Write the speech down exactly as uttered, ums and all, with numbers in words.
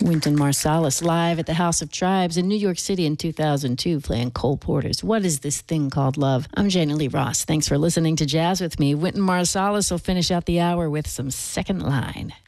Wynton Marsalis live at the House of Tribes in New York City in two thousand two playing Cole Porter's What Is This Thing Called Love? I'm Jana Lee Ross. Thanks for listening to Jazz with me. Wynton Marsalis will finish out the hour with some Second Line.